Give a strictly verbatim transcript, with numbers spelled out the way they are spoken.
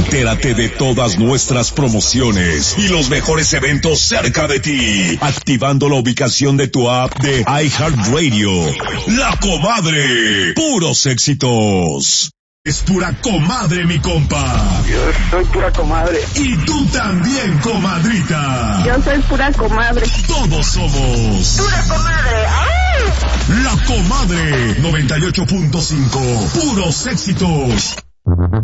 Entérate de todas nuestras promociones y los mejores eventos cerca de ti, activando la ubicación de tu app de iHeartRadio. La Comadre, puros éxitos. Es pura comadre, mi compa. Yo soy pura comadre. Y tú también, comadrita. Yo soy pura comadre. Todos somos pura comadre. ¡Ay! La Comadre noventa y ocho punto cinco, puros éxitos.